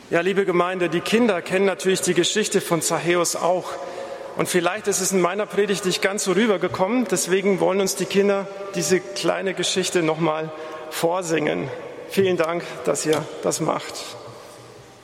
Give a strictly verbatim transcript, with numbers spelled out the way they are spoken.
Ja, liebe Gemeinde, die Kinder kennen natürlich die Geschichte von Zachäus auch. Und vielleicht ist es in meiner Predigt nicht ganz so rübergekommen. Deswegen wollen uns die Kinder diese kleine Geschichte nochmal vorsingen. Vielen Dank, dass ihr das macht.